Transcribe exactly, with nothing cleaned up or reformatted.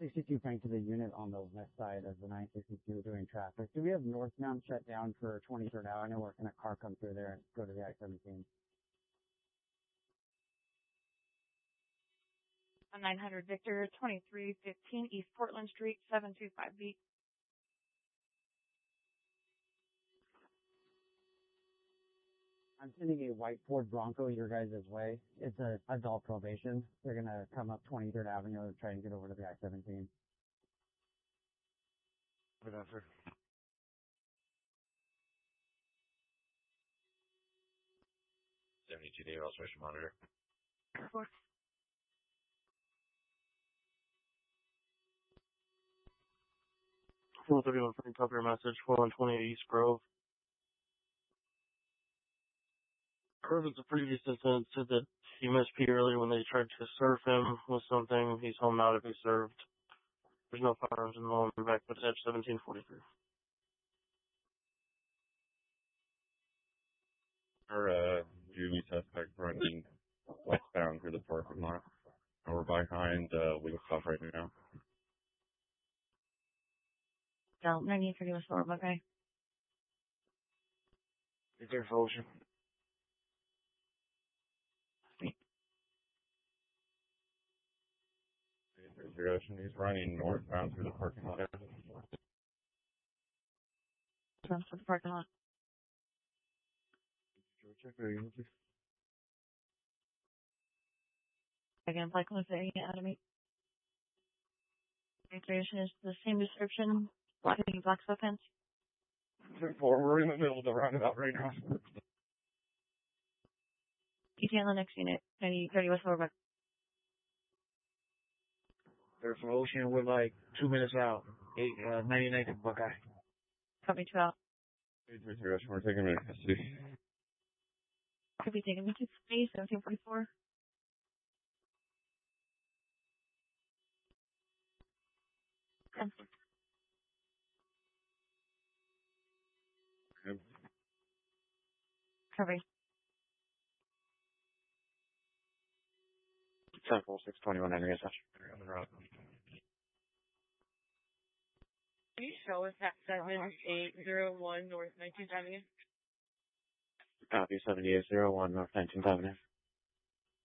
sixty-two Frank to the unit on the west side of the nine sixty-two doing traffic. Do we have northbound shut down for twenty-third Avenue, or can a car come through there and go to the I seventeen? nine hundred Victor, twenty-three fifteen East Portland Street, seven two five B. I'm sending a white Ford Bronco your guys' way. It's a adult probation. They're gonna come up twenty-third Avenue and try and get over to the I seventeen. Good answer. seventy-two day observation monitor. Four. four thirty-one Frank, copy your message. four one twenty East Grove. Irvin's a previous incident said that he missed P earlier when they tried to serve him with something. He's home now to be served. There's no firearms in the home. Back to edge seventeen forty-three. Our uh, Julie suspect running westbound through the parking lot. And we're behind uh, legal stop right now. Del, ninety-eight thirty West Florida, okay. Is there solution? Zero, he's running northbound through the parking lot. From the parking lot. Again, Black Lizzie Academy. Registration is the same description. Black black sweatpants. We're in the middle of the roundabout right now. E T on the next unit, ninety thirty West Florida. There's solution. We're like two minutes out. Eight, uh, ninety-nine Buckeye. Copy two out. We're taking a minute. Custody. Could be taken into space, seventeen forty-four. Yep. Cover. ten four six twenty-one Henry H. Can you show us that seven eight zero one North nineteenth Avenue? Copy seventy-eight zero one North nineteenth Avenue.